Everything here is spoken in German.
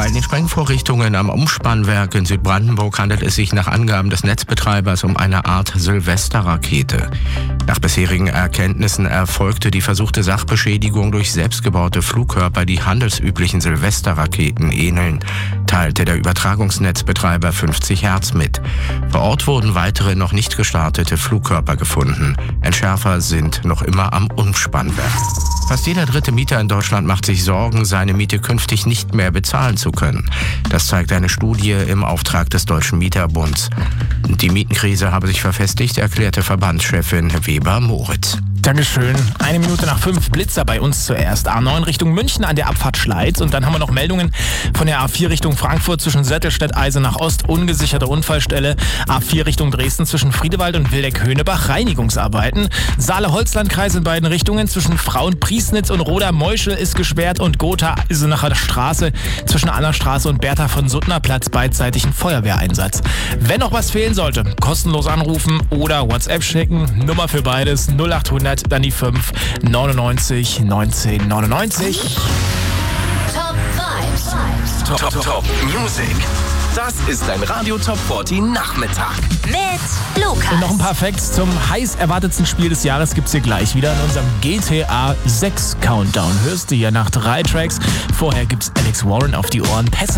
Bei den Sprengvorrichtungen am Umspannwerk in Südbrandenburg handelt es sich nach Angaben des Netzbetreibers um eine Art Silvesterrakete. Nach bisherigen Erkenntnissen erfolgte die versuchte Sachbeschädigung durch selbstgebaute Flugkörper, die handelsüblichen Silvesterraketen ähneln, teilte der Übertragungsnetzbetreiber 50 Hertz mit. Vor Ort wurden weitere noch nicht gestartete Flugkörper gefunden. Entschärfer sind noch immer am Umspannwerk. Fast jeder dritte Mieter in Deutschland macht sich Sorgen, seine Miete künftig nicht mehr bezahlen zu können. Das zeigt eine Studie im Auftrag des Deutschen Mieterbunds. Die Mietenkrise habe sich verfestigt, erklärte Verbandschefin Weber-Moritz. Dankeschön. 1:05 Blitzer bei uns zuerst. A9 Richtung München an der Abfahrt Schleiz. Und dann haben wir noch Meldungen von der A4 Richtung Frankfurt zwischen Sättelstedt-Eisenach Ost, ungesicherte Unfallstelle. A4 Richtung Dresden zwischen Friedewald und Wildeck-Höhnebach, Reinigungsarbeiten. Saale-Holzlandkreis in beiden Richtungen zwischen Frauen-Priesnitz und Roda-Meuschel ist gesperrt und Gotha-Eisenacher Straße zwischen Annastraße und Bertha von Suttner Platz beidseitig ein Feuerwehreinsatz. Wenn noch was fehlen sollte, kostenlos anrufen oder WhatsApp schicken. Nummer für beides 0800 dann die 5 99 19 99. Top Vibes. Top Music. Das ist ein Radio Top 40 Nachmittag. Mit Lukas. Und noch ein paar Facts zum heiß erwartetsten Spiel des Jahres gibt's hier gleich wieder in unserem GTA 6 Countdown. Hörst du hier nach 3 Tracks. Vorher gibt's Alex Warren auf die Ohren.